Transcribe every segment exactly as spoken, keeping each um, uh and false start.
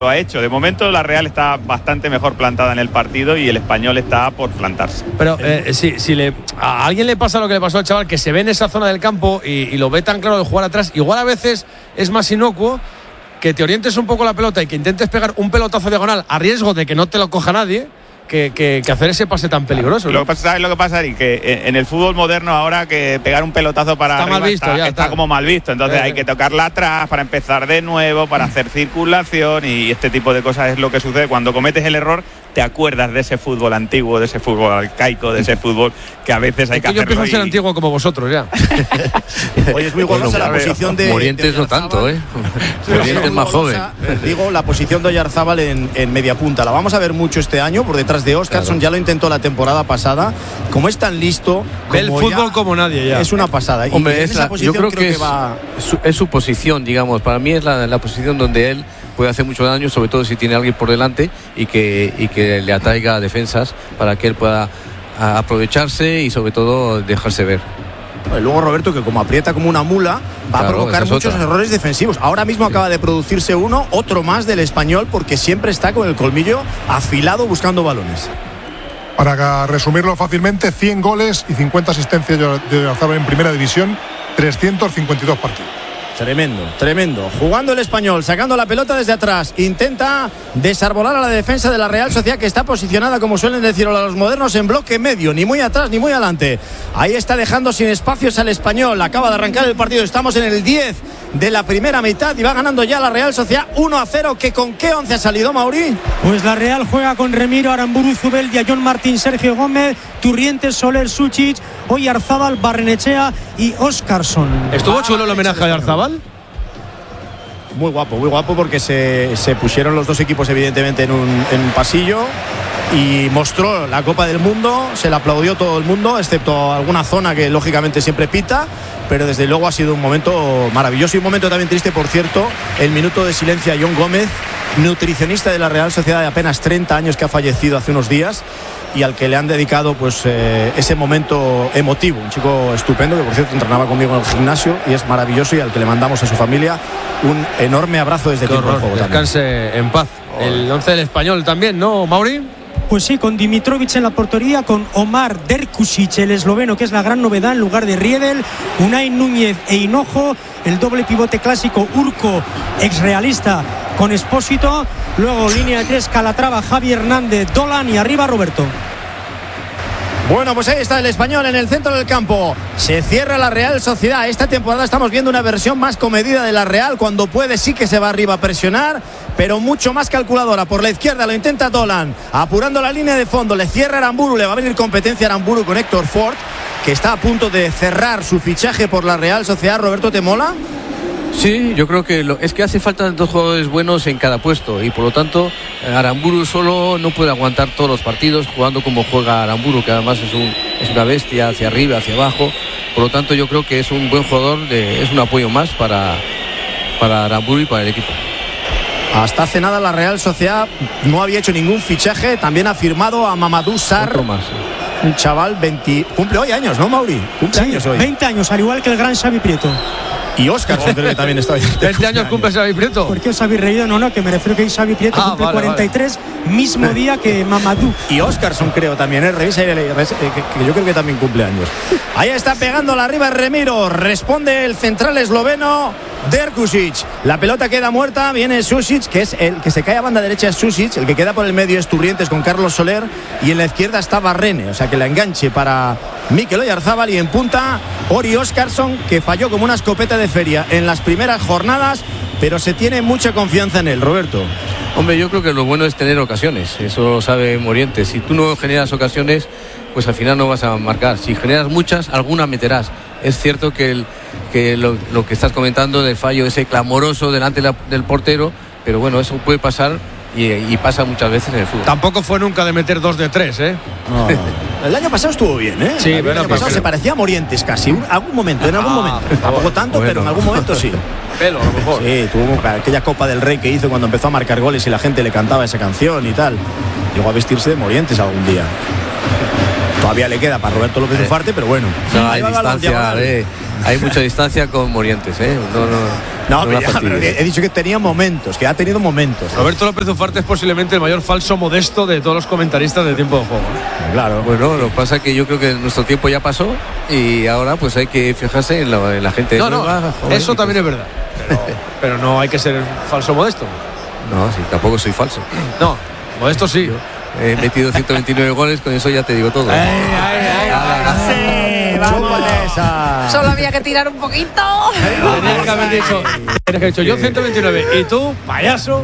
lo ha hecho. De momento la Real está bastante mejor plantada en el partido y el Español está por plantarse. Pero eh, si, si le, a alguien le pasa lo que le pasó al chaval, que se ve en esa zona del campo y, y lo ve tan claro de jugar atrás, igual a veces es más inocuo que te orientes un poco la pelota y que intentes pegar un pelotazo diagonal a riesgo de que no te lo coja nadie, que, que, que hacer ese pase tan peligroso, ¿no? Lo que pasa, ¿sabes lo que pasa, Ari? Que en el fútbol moderno ahora que pegar un pelotazo para está arriba mal visto, está, ya, está, está como mal visto. Entonces eh, hay que tocarla atrás para empezar de nuevo, para hacer circulación, y este tipo de cosas es lo que sucede cuando cometes el error. Te acuerdas de ese fútbol antiguo, de ese fútbol arcaico, de ese fútbol que a veces hay es que, que yo hacerlo. Yo empiezo a ser y... antiguo como vosotros ya. Oye, es muy golosa la posición de Morientes no tanto, ¿eh? Morientes es más joven. Digo, la posición de Oyarzábal en, en media punta. La vamos a ver mucho este año por detrás de Óscarson. Claro. Ya lo intentó la temporada pasada. Como es tan listo, ve el fútbol como nadie ya. Es una pasada. Y Hombre, es esa la, posición yo creo, creo que, que es, va... su, es su posición, digamos. Para mí es la, la posición donde él puede hacer mucho daño, sobre todo si tiene a alguien por delante y que, y que le atraiga defensas para que él pueda a, aprovecharse y sobre todo dejarse ver. Luego Roberto, que como aprieta como una mula, va claro, a provocar muchos otra. errores defensivos. Ahora mismo sí. acaba de producirse uno, otro más del Español, porque siempre está con el colmillo afilado buscando balones. Para resumirlo fácilmente, cien goles y cincuenta asistencias de Oyarzábal en primera división, trescientos cincuenta y dos partidos. Tremendo, tremendo. Jugando el Español, sacando la pelota desde atrás. Intenta desarbolar a la defensa de la Real Sociedad, que está posicionada, como suelen decir los modernos, en bloque medio. Ni muy atrás ni muy adelante. Ahí está dejando sin espacios al Español. Acaba de arrancar el partido. Estamos en el diez de la primera mitad y va ganando ya la Real Sociedad uno a cero. ¿Que ¿Con qué once ha salido, Mauri? Pues la Real juega con Remiro, Aramburu, Zubeldia, John Martín, Sergio Gómez, Turrientes, Soler, Suchic, Oyarzábal, Barrenechea y Óscarson. ¿Estuvo ah, chulo el homenaje a Oyarzábal? Muy guapo, muy guapo, porque se, se pusieron los dos equipos evidentemente en un, en un pasillo y mostró la Copa del Mundo. Se le aplaudió todo el mundo, excepto alguna zona que lógicamente siempre pita, pero desde luego ha sido un momento maravilloso y un momento también triste, por cierto, el minuto de silencio a John Gómez, nutricionista de la Real Sociedad de apenas treinta años, que ha fallecido hace unos días y al que le han dedicado pues eh, ese momento emotivo. Un chico estupendo que, por cierto, entrenaba conmigo en el gimnasio y es maravilloso, y al que le mandamos a su familia un enorme abrazo desde Tiempo de Juego. Descanse también en paz. El once del Español también, ¿no, Mauri? Pues sí, con Dimitrovic en la portería, con Omar Derkušić, el esloveno, que es la gran novedad en lugar de Riedel, Unai Núñez e Hinojo, el doble pivote clásico Urco, exrealista, con Espósito, luego línea de tres, Calatrava, Javi Hernández, Dolan, y arriba Roberto. Bueno, pues ahí está el Español en el centro del campo. Se cierra la Real Sociedad. Esta temporada estamos viendo una versión más comedida de la Real. Cuando puede sí que se va arriba a presionar, pero mucho más calculadora. Por la izquierda lo intenta Dolan, apurando la línea de fondo. Le cierra Aramburu, le va a venir competencia Aramburu con Héctor Ford, que está a punto de cerrar su fichaje por la Real Sociedad. Roberto, ¿te mola? Sí, yo creo que lo, es que hace falta dos jugadores buenos en cada puesto, y por lo tanto Aramburu solo no puede aguantar todos los partidos jugando como juega Aramburu, que además es, un, es una bestia hacia arriba, hacia abajo. Por lo tanto yo creo que es un buen jugador, de, es un apoyo más para, para Aramburu y para el equipo. Hasta hace nada la Real Sociedad no había hecho ningún fichaje. También ha firmado a Mamadou Sarr. Otro más, sí. Un chaval veinte, cumple hoy años, ¿no, Mauri? Cumple sí, años hoy. veinte años, al igual que el gran Xavi Prieto. Y Óscar, oh. creo que también está hoy. veinte años cumple Xavi Prieto. ¿Por qué os habéis reído? No, no, que me refiero que Xavi Prieto ah, cumple vale, cuarenta y tres, vale. Mismo día que Mamadou. Y Óscarson, creo también, ¿eh? Revisa, que yo creo que también cumple años. Ahí está pegándola arriba Remiro. Responde el central esloveno Derkušić. La pelota queda muerta. Viene Sušić, que es el que se cae a banda derecha, es Sušić. El que queda por el medio es Turrientes con Carlos Soler. Y en la izquierda está Barrene. O sea que la enganche para Mikel Oyarzábal. Y en punta Ori Óscarson, que falló como una escopeta de feria en las primeras jornadas, pero se tiene mucha confianza en él, Roberto. Hombre, yo creo que lo bueno es tener ocasiones. Eso lo sabe Morientes. Si tú no generas ocasiones, pues al final no vas a marcar. Si generas muchas, alguna meterás. Es cierto que, el, que lo, lo que estás comentando del fallo ese clamoroso delante la, del portero, pero bueno, eso puede pasar y, y pasa muchas veces en el fútbol. Tampoco fue nunca de meter dos de tres, ¿eh? No, no. El año pasado estuvo bien, ¿eh? Sí, el pero año pasado pero... se parecía a Morientes casi, en algún momento, en algún momento. Ah, Tampoco tanto, bueno. pero en algún momento sí. Pelo, a lo mejor. Sí, tuvo aquella Copa del Rey que hizo cuando empezó a marcar goles y la gente le cantaba esa canción y tal. Llegó a vestirse de Morientes algún día. Todavía le queda para Roberto López Ufarte, pero bueno. No, hay distancia de, hay mucha distancia con Morientes, ¿eh? No, no. No, no pero ya, pero he dicho que tenía momentos, que ha tenido momentos. Roberto López Ufarte es posiblemente el mayor falso modesto de todos los comentaristas de Tiempo de Juego, ¿eh? Claro. Bueno, lo que pasa es que yo creo que nuestro tiempo ya pasó y ahora pues hay que fijarse en la, en la gente no, nueva. No, joven, eso también es verdad. Pero, pero no hay que ser falso modesto. No, sí, tampoco soy falso. No, modesto sí. Yo he metido ciento veintinueve goles, con eso ya te digo todo. Ay, ay, ay, ay, Sí, vamos a esa. Solo había que tirar un poquito. Tenías que haber dicho, tenías que haber dicho yo ciento veintinueve y tú, payaso.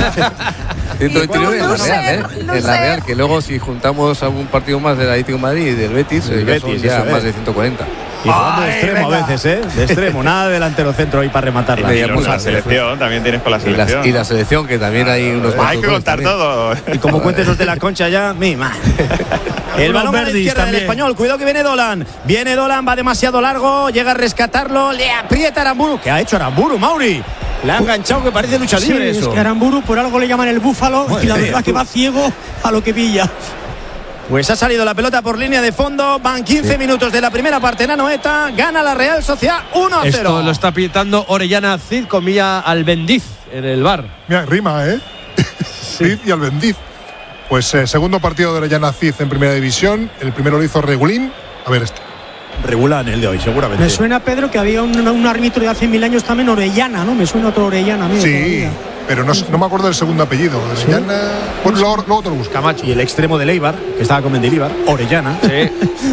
ciento veintinueve en la Lucer, Real, ¿eh? En Lucer. la Real, que luego si juntamos algún partido más del Atlético de Madrid y del Betis, Del eh, ya Betis, son ya eso más es. de ciento cuarenta. Y jugando de Ay, extremo venga. a veces, ¿eh? De extremo, nada de delantero centro ahí para rematarla. Y Y con la selección, también tienes con la Y la, selección. y la selección, que también hay unos Hay que cuantos contar goles todo. Y como cuentes los de la Concha ya, mima. El Unos balón a la verdis izquierda del también. Español. Cuidado que viene Dolan. Viene Dolan, va demasiado largo. Llega a rescatarlo. Le aprieta Aramburu. ¿Qué ha hecho Aramburu, Mauri? Le ha enganchado que parece lucha Sí, libre es eso. que Aramburu por algo le llaman el búfalo Madre y la mía, verdad tú. que va ciego a lo que pilla. Pues ha salido la pelota por línea de fondo. Van quince minutos de la primera parte en Anoeta. Gana la Real Sociedad uno a cero. Esto lo está pitando Orellana Cid con Milla Albendiz en el bar. Mira, rima, ¿eh? Cid y Albendiz. Pues eh, segundo partido de Orellana Cid en primera división. El primero lo hizo Regulín. A ver este. Regular en el de hoy, seguramente. Me suena, Pedro, que había un, un árbitro de hace mil años también, Orellana, ¿no? Me suena otro Orellana. a mí Sí, todavía. pero no, no me acuerdo del segundo apellido. Orellana. Bueno, luego, luego te lo busco. Camacho. Y el extremo de Eibar, que estaba con Mendilibar, Orellana. Sí.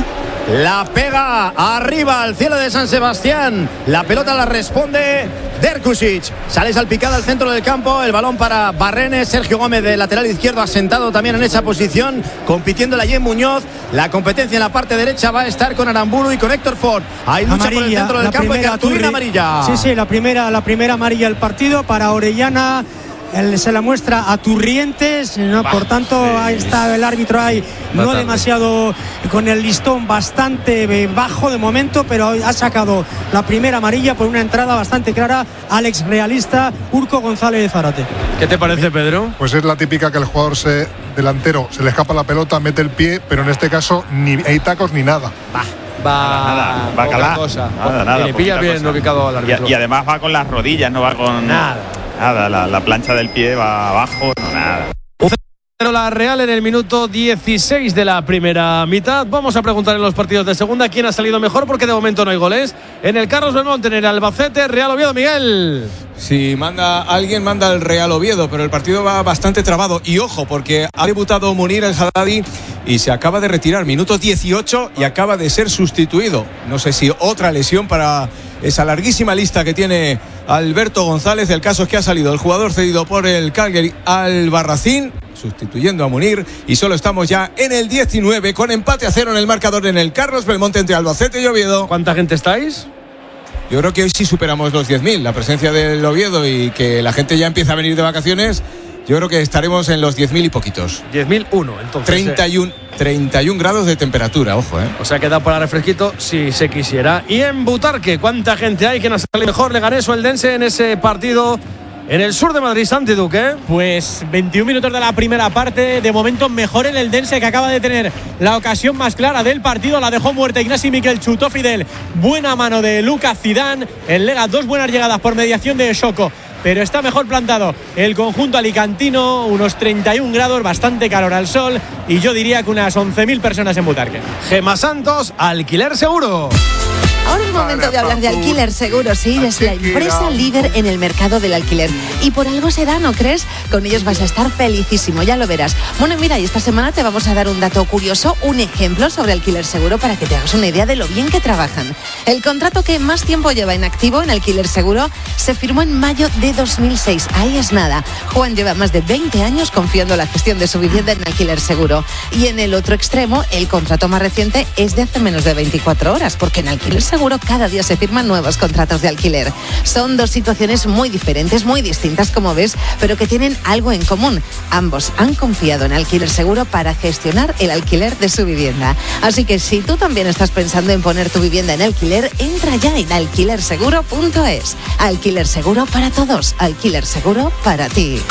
La pega arriba al cielo de San Sebastián. La pelota la responde Derkusic. Sale salpicada al centro del campo. El balón para Barrenes. Sergio Gómez de lateral izquierdo asentado también en esa posición. Compitiendo la Yen Muñoz. La competencia en la parte derecha va a estar con Aramburu y con Héctor Ford. Hay lucha por el centro del la campo y primera, cartulina Turri. amarilla. Sí, sí, la primera, la primera amarilla del partido para Orellana. Él se la muestra a Turrientes, ¿no? Por tanto, ahí está el árbitro ahí, no tarde. demasiado, con el listón bastante eh, bajo de momento, pero ha sacado la primera amarilla por una entrada bastante clara. Alex Realista, Urco González de Zárate. ¿Qué te parece, Pedro? Pues es la típica que el jugador se, delantero se le escapa la pelota, mete el pie, pero en este caso ni hay tacos ni nada. Va, Nada, poca bacalá. cosa. Nada, nada, y le pilla poquita bien cosa. ubicado al árbitro. Y, y además va con las rodillas, no va con Nada. Nada, la, la plancha del pie va abajo, no nada. Pero la Real en el minuto dieciséis de la primera mitad. Vamos a preguntar en los partidos de segunda quién ha salido mejor, porque de momento no hay goles. En el Carlos Belmonte, en el Albacete, Real Oviedo, Miguel. Si manda alguien, manda el Real Oviedo, pero el partido va bastante trabado. Y ojo, porque ha debutado Munir el Haddadi y se acaba de retirar, minuto dieciocho, y acaba de ser sustituido. No sé si otra lesión para esa larguísima lista que tiene Alberto González. El caso es que ha salido el jugador cedido por el Calgary Albarracín, sustituyendo a Munir, y solo estamos ya en el diecinueve, con empate a cero en el marcador en el Carlos Belmonte entre Albacete y Oviedo. ¿Cuánta gente estáis? Yo creo que hoy sí superamos los diez mil. La presencia del Oviedo y que la gente ya empieza a venir de vacaciones, yo creo que estaremos en los diez mil y poquitos. diez mil uno, entonces. treinta y uno, treinta y uno grados de temperatura, ojo, ¿eh? O sea, queda para refresquito si se quisiera. Y en Butarque, ¿cuánta gente hay? ¿Quién ha salido mejor? Leganés o Eldense en ese partido en el sur de Madrid, Santi Duque? Pues veintiún minutos de la primera parte. De momento mejor el Eldense, que acaba de tener la ocasión más clara del partido. La dejó muerta Ignasi Miquel, chutó Fidel. Buena mano de Lucas Zidane. El Lega, dos buenas llegadas por mediación de Shoko, pero está mejor plantado el conjunto alicantino. Unos treinta y un grados, bastante calor al sol, y yo diría que unas once mil personas en Butarque. Gema Santos, Alquiler Seguro. Ahora es momento de hablar de Alquiler Seguro. Sí, es la empresa líder en el mercado del alquiler. Y por algo será, ¿no crees? Con ellos vas a estar felicísimo, ya lo verás. Bueno, mira, y esta semana te vamos a dar un dato curioso, un ejemplo sobre Alquiler Seguro para que te hagas una idea de lo bien que trabajan. El contrato que más tiempo lleva en activo en Alquiler Seguro se firmó en mayo de dos mil seis. Ahí es nada. Juan lleva más de veinte años confiando la gestión de su vivienda en Alquiler Seguro. Y en el otro extremo, el contrato más reciente es de hace menos de veinticuatro horas, porque en Alquiler Seguro cada día se firman nuevos contratos de alquiler. Son dos situaciones muy diferentes, muy distintas, como ves, pero que tienen algo en común. Ambos han confiado en Alquiler Seguro para gestionar el alquiler de su vivienda. Así que si tú también estás pensando en poner tu vivienda en alquiler, entra ya en alquiler seguro punto es. Alquiler Seguro para todos, Alquiler Seguro para ti.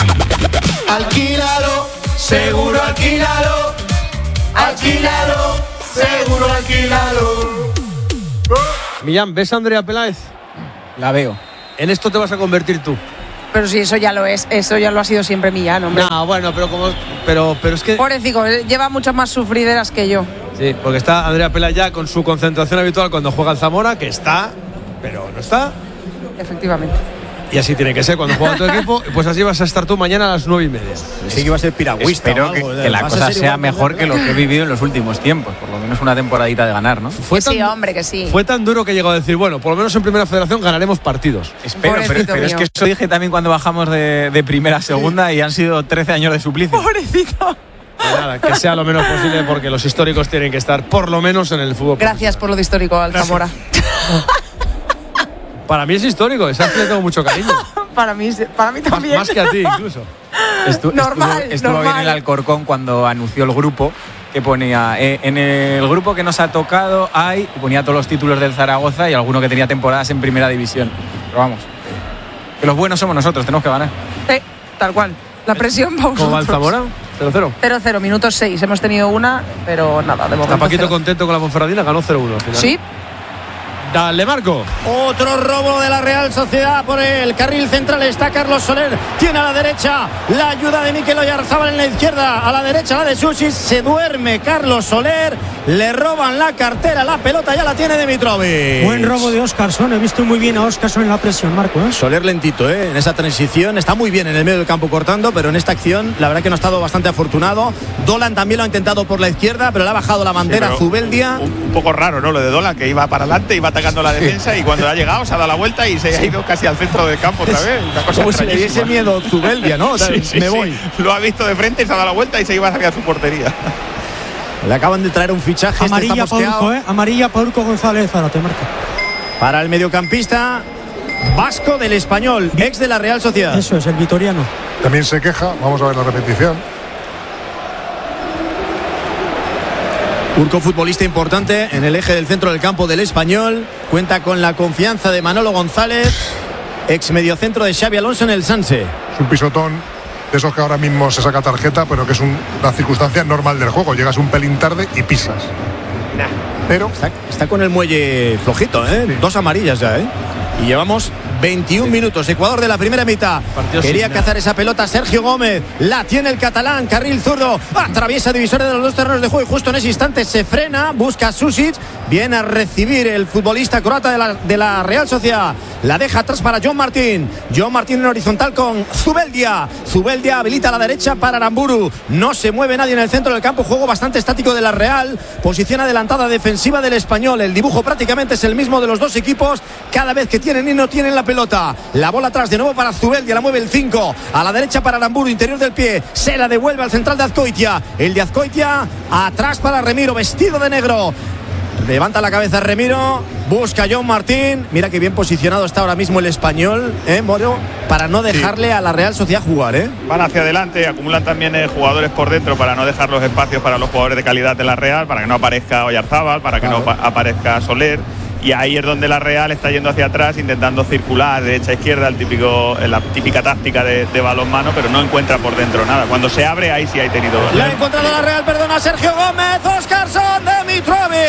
Alquílalo, seguro alquílalo. Alquílalo, seguro alquílalo. Millán, ¿ves a Andrea Peláez? La veo. En esto te vas a convertir tú. Pero si eso ya lo es, eso ya lo ha sido siempre Millán, hombre. No, bueno, pero como pero pero es que pobrecito, lleva muchas más sufrideras que yo. Sí, porque está Andrea Peláez ya con su concentración habitual cuando juega el Zamora, que está, pero no está. Efectivamente. Y así tiene que ser cuando juega tu equipo, pues así vas a estar tú mañana a las nueve y media. Sí que iba a ser piragüista. Espero que, que la cosa sea mejor que lo que he vivido en los últimos tiempos, por lo menos una temporadita de ganar, ¿no? Fue tan, sí, hombre, que sí. Fue tan duro que llegó a decir, bueno, por lo menos en Primera Federación ganaremos partidos. Espero, pero, pero es que eso dije también cuando bajamos de, de Primera a Segunda y han sido trece años de suplicio. Pobrecito. Pues nada, que sea lo menos posible porque los históricos tienen que estar por lo menos en el fútbol. Gracias por lo de histórico, al Zamora. Para mí es histórico, esa le tengo mucho cariño. Para mí, para mí también. Más, más que a ti, incluso. Estu, normal, estuvo estuvo normal. bien el Alcorcón cuando anunció el grupo, que ponía eh, en el grupo que nos ha tocado hay, y ponía todos los títulos del Zaragoza y alguno que tenía temporadas en Primera División. Pero vamos, que los buenos somos nosotros, tenemos que ganar. Sí, tal cual. La presión para vosotros. ¿Cómo va el Zamora? cero cero. cero cero, minutos seis. Hemos tenido una, pero nada, de momento. Está Paquito cero. contento con la Ponferradina, ganó cero uno al final. Sí. Dale, Marco. Otro robo de la Real Sociedad por el carril central. Está Carlos Soler. Tiene a la derecha la ayuda de Mikel Oyarzábal en la izquierda. A la derecha la de Susic. Se duerme Carlos Soler. Le roban la cartera. La pelota ya la tiene Dimitrovic. Buen robo de Óscarson. He visto muy bien a Óscarson en la presión, Marco, ¿eh? Soler lentito, ¿eh? En esa transición. Está muy bien en el medio del campo cortando, pero en esta acción la verdad que no ha estado bastante afortunado. Dolan también lo ha intentado por la izquierda, pero le ha bajado la bandera. Sí, Zubeldia. Un, un poco raro, ¿no? Lo de Dolan, que iba para adelante, iba atacando la defensa y cuando ha llegado se ha dado la vuelta y se ha ido casi al centro del campo otra vez. Una cosa como si le diese miedo Zubeldia, ¿no? Sí, sí, Me sí. voy. Lo ha visto de frente y se ha dado la vuelta y se iba hacia su portería. Le acaban de traer un fichaje. Amarilla este para Urco, ¿eh? Amarilla para Urco González. Ahora te marca. Para el mediocampista vasco del Español, ex de la Real Sociedad. Eso es, el vitoriano. También se queja, vamos a ver la repetición. Urco, futbolista importante en el eje del centro del campo del Español, cuenta con la confianza de Manolo González, ex mediocentro de Xavi Alonso en el Sanse. Es un pisotón de esos que ahora mismo se saca tarjeta, pero que es un, una circunstancia normal del juego. Llegas un pelín tarde y pisas. Nah. Pero está, está con el muelle flojito, ¿eh? Sí. Dos amarillas ya, ¿eh? Y llevamos veintiún sí. minutos. Ecuador de la primera mitad. Partido Quería cazar esa pelota Sergio Gómez. La tiene el catalán. Carril zurdo. Atraviesa divisores de los dos terrenos de juego. Y justo en ese instante se frena. Busca a Susic. Viene a recibir el futbolista croata de la, de la Real Sociedad. La deja atrás para John Martín. John Martín en horizontal con Zubeldia. Zubeldia habilita a la derecha para Aramburu. No se mueve nadie en el centro del campo. Juego bastante estático de la Real. Posición adelantada defensiva del Español. El dibujo prácticamente es el mismo de los dos equipos. Cada vez que tienen y no tienen la pelota. La bola atrás de nuevo para Zubeldia. La mueve el cinco. A la derecha para Aramburu. Interior del pie. Se la devuelve al central de Azcoitia. El de Azcoitia atrás para Remiro. Vestido de negro. Levanta la cabeza Remiro, busca a John Martín. Mira que bien posicionado está ahora mismo el Español, ¿eh, Moro? Para no dejarle sí. a la Real Sociedad jugar, ¿eh? Van hacia adelante, acumulan también eh, jugadores por dentro para no dejar los espacios para los jugadores de calidad de la Real, para que no aparezca Oyarzábal, para que claro. no aparezca Soler. Y ahí es donde la Real está yendo hacia atrás, intentando circular derecha a izquierda, el típico, la típica táctica de, de balonmano, pero no encuentra por dentro nada. Cuando se abre, ahí sí hay tenido. La ha encontrado la Real, perdona, Sergio Gómez, Óscarson, Dimitrovic.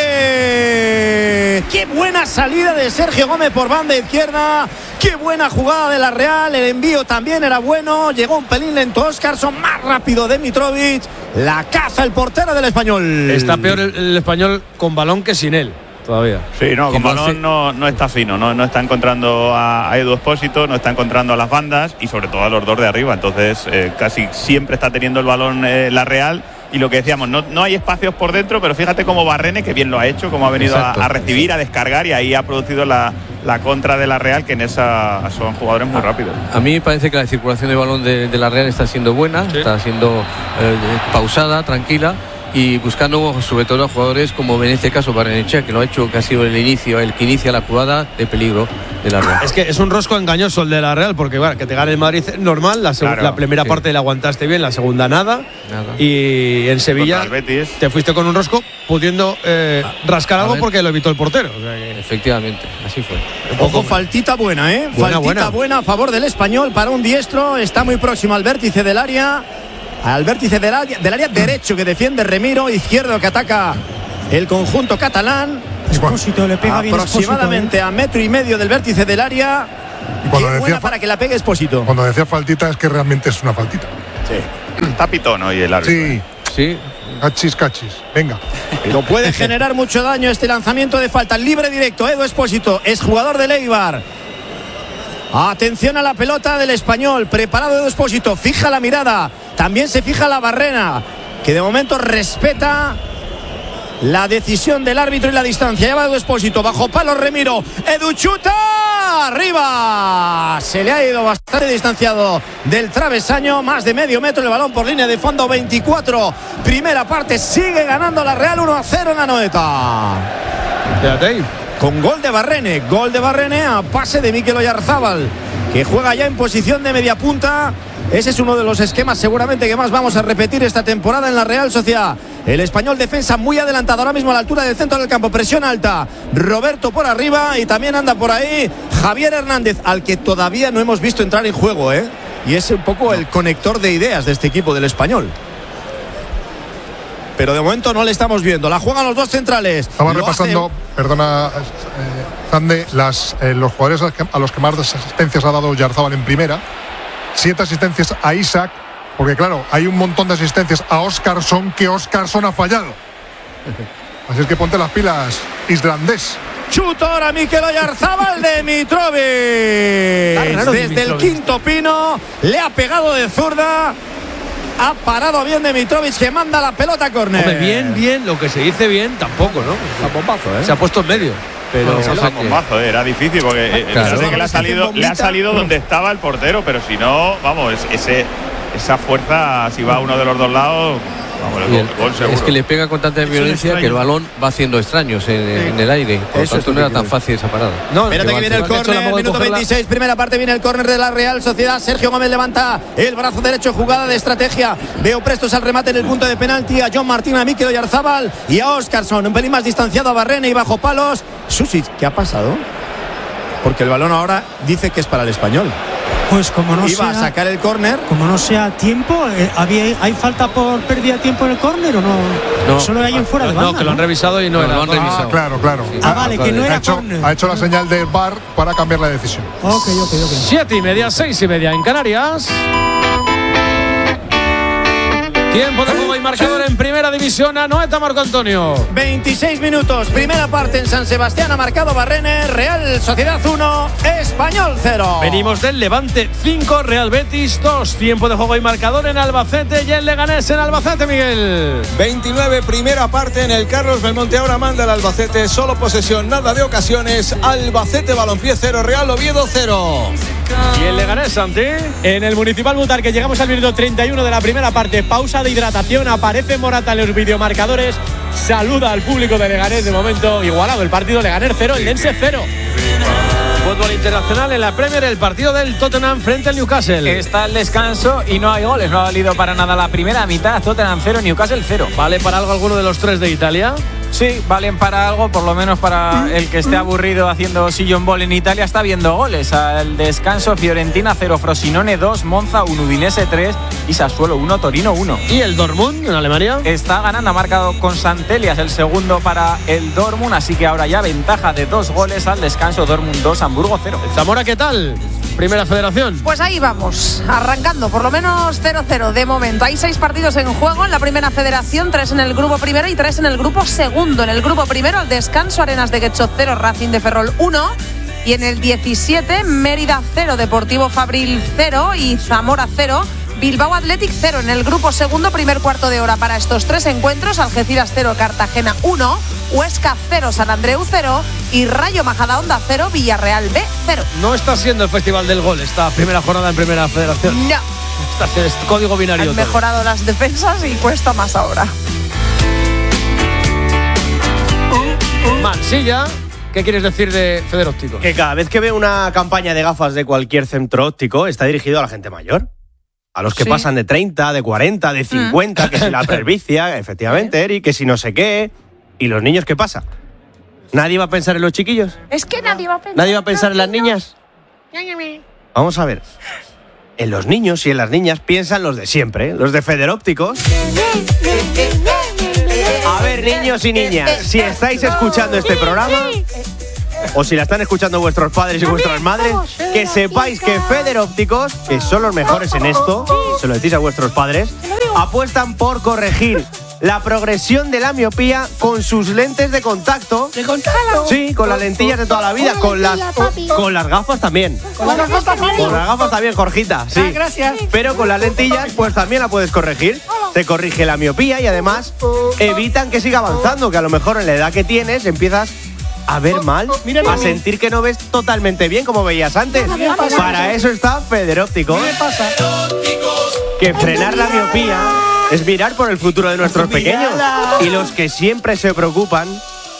Qué buena salida de Sergio Gómez por banda izquierda. Qué buena jugada de la Real. El envío también era bueno. Llegó un pelín lento Óscarson, más rápido Dimitrovic. La caza el portero del Español. Está peor el, el Español con balón que sin él. Todavía. Sí, no, con balón no, no está fino, no, no está encontrando a, a Edu Expósito, no está encontrando a las bandas y sobre todo a los dos de arriba. Entonces eh, casi siempre está teniendo el balón eh, la Real. Y lo que decíamos, no, no hay espacios por dentro, pero fíjate cómo Barrene, que bien lo ha hecho, cómo ha venido a, a recibir, a descargar y ahí ha producido la, la contra de la Real, que en esa son jugadores muy rápidos. A mí me parece que la circulación de balón de, de la Real está siendo buena, sí. está siendo eh, pausada, tranquila. Y buscando sobre todo a jugadores como en este caso Barrenechea, que lo ha hecho, que ha sido el inicio, el que inicia la jugada de peligro de la Real. Es que es un rosco engañoso el de la Real, porque bueno, que te gane el Madrid es normal, la, claro, la primera sí. parte la aguantaste bien, la segunda nada, nada. Y en Sevilla te fuiste con un rosco pudiendo eh, rascar a algo ver. Porque lo evitó el portero. O sea que... Efectivamente, así fue. Ojo, faltita buena, ¿eh? Buena, faltita buena. buena a favor del Español para un diestro, está muy próximo al vértice del área. Al vértice del área, del área derecho que defiende Remiro, izquierdo que ataca el conjunto catalán. Expósito le pega bien aproximadamente Expósito, ¿eh? a metro y medio del vértice del área. Y cuando Qué decía buena fa- para que la pegue Expósito. Cuando decía faltita es que realmente es una faltita. Sí. Está pitón hoy el árbitro. Sí. Sí. Cachis, cachis. Venga. Pero puede generar mucho daño este lanzamiento de falta. Libre directo, Edu Expósito, es jugador del Eibar. Atención a la pelota del Español. Preparado Edu Expósito, fija la mirada. También se fija la barrera, que de momento respeta la decisión del árbitro y la distancia. Lleva Edu Expósito, bajo palo Remiro. Edu chuta, arriba. Se le ha ido bastante distanciado del travesaño, más de medio metro el balón por línea de fondo. Veinticuatro, primera parte, sigue ganando la Real uno a cero en Anoeta. Fíjate ahí. Con gol de Barrene, gol de Barrene a pase de Mikel Oyarzábal, que juega ya en posición de media punta. Ese es uno de los esquemas seguramente que más vamos a repetir esta temporada en la Real Sociedad. El Español defensa muy adelantado ahora mismo a la altura del centro del campo, presión alta. Roberto por arriba y también anda por ahí Javier Hernández, al que todavía no hemos visto entrar en juego, ¿eh? Y es un poco el conector de ideas de este equipo del Español. Pero de momento no le estamos viendo. La juegan los dos centrales. Estaba Lo repasando, hace... perdona, eh, Zande, las, eh, los jugadores a los, que, a los que más asistencias ha dado Oyarzábal en primera. Siete asistencias a Isaac, porque claro, hay un montón de asistencias a Óscarson que Óscarson ha fallado. Así es que ponte las pilas, islandés. Chuto ahora Mikel Oyarzábal de Mitrovic. raro Desde Dimitrovic. el quinto pino le ha pegado de zurda. Ha parado bien de Mitrovic, que manda la pelota a córner. Hombre, bien, bien, lo que se dice bien, tampoco, ¿no? A bombazo, ¿eh? Se ha puesto en medio. Pero Bueno, se ha bombazo, eh, era difícil porque eh, Claro. fíjate que le ha salido, le ha salido donde estaba el portero, pero si no, vamos, ese, esa fuerza, si va a uno de los dos lados, vamos, el Y gol, el- gol seguro. es que le pega con tanta violencia que el balón va haciendo extraños en, en el aire. Por lo Eso es tanto, lo no era que tan quiero fácil esa parada. no, Espérate que viene el igual que ha hecho la córner, moda de minuto cogerla. veintiséis, primera parte, viene el córner de la Real Sociedad. Sergio Gómez levanta el brazo derecho, jugada de estrategia. Veo prestos al remate en el punto de penalti a John Martín, a Mikel Oyarzábal y a Óscarson. Un pelín más distanciado a Barrene y bajo palos. Susic, ¿qué ha pasado? Porque el balón ahora dice que es para el Español. Pues como no Iba a sea, sacar el córner. como no sea tiempo, eh, había, ¿hay falta por pérdida de tiempo en el córner o no? No. Solo hay en fuera de banda. No, que lo han revisado y no, No, era. lo han Ah, revisado. Ah, claro, claro. Ah, vale, que no ha, era hecho, córner. ha hecho la señal del V A R para cambiar la decisión. Ok, ok, ok. Siete y media, seis y media en Canarias. Tiempo de juego y marcador en primera división. Anoeta, Marco Antonio. veintiséis minutos, primera parte en San Sebastián. Ha marcado Barrene. Real Sociedad uno, Español cero. Venimos del Levante cinco, Real Betis dos. Tiempo de juego y marcador en Albacete y en Leganés en Albacete, Miguel. veintinueve, primera parte en el Carlos Belmonte. Ahora manda el Albacete, solo posesión, nada de ocasiones. Albacete Balompié cero, Real Oviedo cero. Y en Leganés, Santi. En el Municipal Mutar, que llegamos al minuto treinta y uno de la primera parte, pausa de hidratación, aparece Morata en los videomarcadores, saluda al público de Leganés. De momento igualado el partido, Leganés cero, el Dense cero. Fútbol internacional en la Premier, el partido del Tottenham frente al Newcastle. Está el descanso y no hay goles. No ha valido para nada la primera mitad. Tottenham cero, Newcastle cero. ¿Vale para algo alguno de los tres de Italia? Sí, valen para algo, por lo menos para el que esté aburrido haciendo sillón ball en Italia. Está viendo goles. Al descanso, Fiorentina cero, Frosinone dos, Monza uno, Udinese tres y Sassuolo uno, Torino uno. ¿Y el Dortmund en Alemania? Está ganando, ha marcado con Santelias el segundo para el Dortmund, así que ahora ya ventaja de dos goles al descanso. Dortmund dos, Hamburgo cero. Zamora, ¿qué tal? Primera Federación. Pues ahí vamos, arrancando, por lo menos cero cero de momento. Hay seis partidos en juego en la Primera Federación, tres en el grupo primero y tres en el grupo segundo. En el grupo primero, al descanso, Arenas de Guecho cero, Racing de Ferrol uno. Y en el diecisiete, Mérida cero, Deportivo Fabril cero y Zamora cero. Bilbao Athletic cero. En el grupo segundo, primer cuarto de hora para estos tres encuentros: Algeciras cero, Cartagena uno, Huesca cero, San Andreu cero y Rayo Majadahonda cero, Villarreal B cero. No está siendo el Festival del Gol esta primera jornada en Primera Federación. No. Está es código binario. Han todo. mejorado las defensas y cuesta más ahora. Mansilla, ¿qué quieres decir de Feder Óptico? Que cada vez que veo una campaña de gafas de cualquier centro óptico está dirigido a la gente mayor. A los que Sí. pasan de treinta, de cuarenta, de cincuenta, que si la presbicia, efectivamente, Eri, que si no sé qué. ¿Y los niños qué pasa? ¿Nadie va a pensar en los chiquillos? Es que nadie va a pensar. ¿Nadie va a pensar en las niñas? Vamos a ver. En los niños y en las niñas piensan los de siempre, ¿eh? Los de Feder Ópticos. A ver, niños y niñas, si estáis escuchando este programa, o si la están escuchando vuestros padres y vuestras madres, que sepáis que Feder Ópticos, que son los mejores en esto, se lo decís a vuestros padres, apuestan por corregir la progresión de la miopía con sus lentes de contacto. ¿De contacto? Sí, con las lentillas de toda la vida, con las, con las gafas también. ¿Con las gafas también? Con las gafas también, Jorgita, sí. Ah, gracias. Pero con las lentillas, pues también la puedes corregir. Te corrige la miopía y además evitan que siga avanzando, que a lo mejor en la edad que tienes empiezas a ver mal, a sentir que no ves totalmente bien como veías antes. Para eso está Feder Ópticos. ¿Qué me pasa? Que frenar la miopía es mirar por el futuro de nuestros pequeños. Y los que siempre se preocupan